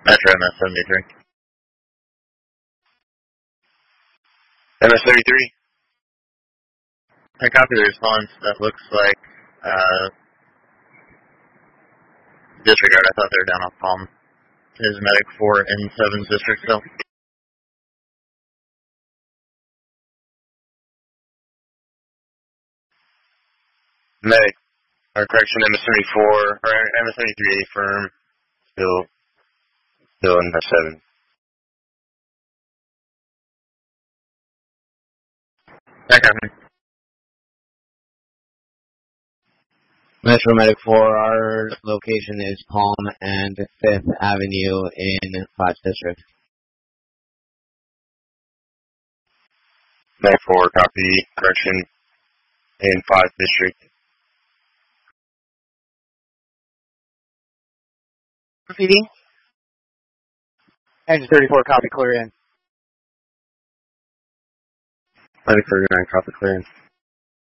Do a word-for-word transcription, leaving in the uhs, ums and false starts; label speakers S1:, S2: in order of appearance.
S1: Metro M S seventy-three. M S thirty-three. I copy the response. That looks like uh, disregard. I thought they were down off Palm. Is medic four in seven's district still? Medic, or correction, M S seventy-four, or M S seventy-three firm, still, still in the seven. I copy.
S2: Metro Medic four, our location is Palm and fifth Avenue in five District.
S1: Medic four, copy, correction, in five District.
S3: P D? Engine thirty-four, copy, clear in.
S1: Medic thirty-nine, copy, clear in.